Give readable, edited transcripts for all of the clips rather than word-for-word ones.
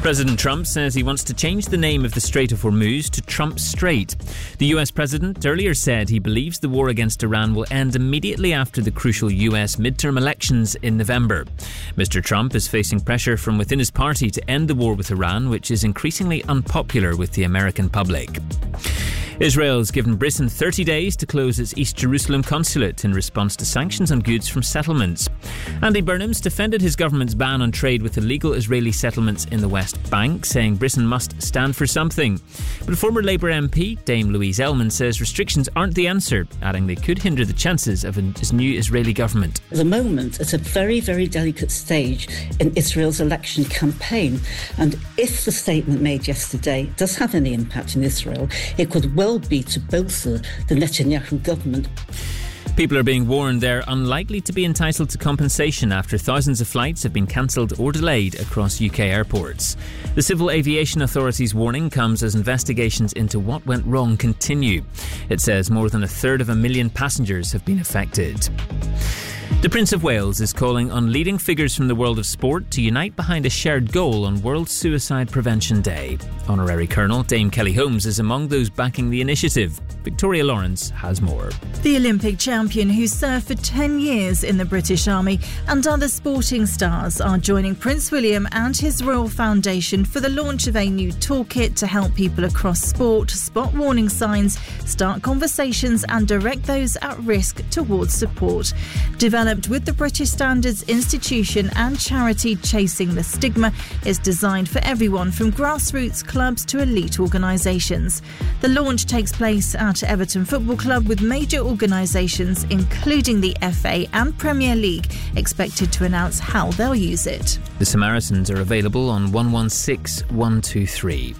President Trump says he wants to change the name of the Strait of Hormuz to Trump Strait. The US president earlier said he believes the war against Iran will end immediately after the crucial US midterm elections in November. Mr. Trump is facing pressure from within his party to end the war with Iran, which is increasingly unpopular with the American public. Israel has given Britain 30 days to close its East Jerusalem consulate in response to sanctions on goods from settlements. Andy Burnham's defended his government's ban on trade with illegal Israeli settlements in the West Bank, saying Britain must stand for something. But former Labour MP Dame Louise Ellman says restrictions aren't the answer, adding they could hinder the chances of a new Israeli government. At the moment, it's a very, very delicate stage in Israel's election campaign, and if the statement made yesterday does have any impact in Israel, it could well be to bolster the Netanyahu government. People are being warned they're unlikely to be entitled to compensation after thousands of flights have been cancelled or delayed across UK airports. The Civil Aviation Authority's warning comes as investigations into what went wrong continue. It says more than 1/3 passengers have been affected. The Prince of Wales is calling on leading figures from the world of sport to unite behind a shared goal on World Suicide Prevention Day. Honorary Colonel Dame Kelly Holmes is among those backing the initiative. Victoria Lawrence has more. The Olympic champion who served for 10 years in the British Army and other sporting stars are joining Prince William and his Royal Foundation for the launch of a new toolkit to help people across sport spot warning signs, start conversations and direct those at risk towards support. Developed with the British Standards Institution and charity Chasing the Stigma, is designed for everyone from grassroots clubs to elite organisations. The launch takes place at Everton Football Club, with major organisations including the FA and Premier League expected to announce how they'll use it. The Samaritans are available on 116 123.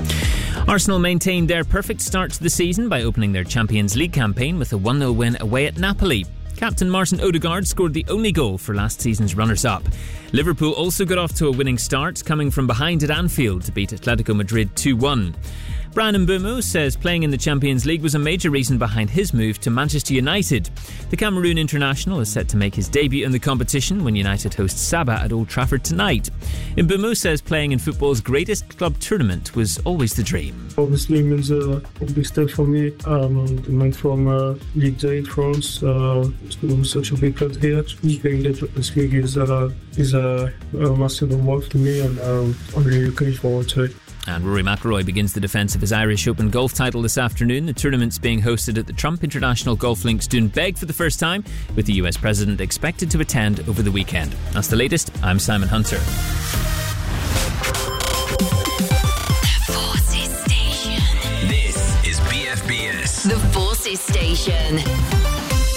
Arsenal maintained their perfect start to the season by opening their Champions League campaign with a 1-0 win away at Napoli. Captain Martin Odegaard scored the only goal for last season's runners-up. Liverpool also got off to a winning start, coming from behind at Anfield to beat Atletico Madrid 2-1. Bryan Mbeumo says playing in the Champions League was a major reason behind his move to Manchester United. The Cameroon international is set to make his debut in the competition when United hosts Sabah at Old Trafford tonight. Mbeumo says playing in football's greatest club tournament was always the dream. Obviously, it means a big step for me. I went from Ligue 2 in France to such a big club here. Playing the Champions League is a massive award for me, and I'm really looking forward to it. And Rory McIlroy begins the defence of his Irish Open golf title this afternoon. The tournament's being hosted at the Trump International Golf Links Doonbeg for the first time, with the US President expected to attend over the weekend. That's the latest. I'm Simon Hunter. The Forces Station. This is BFBS. The Forces Station.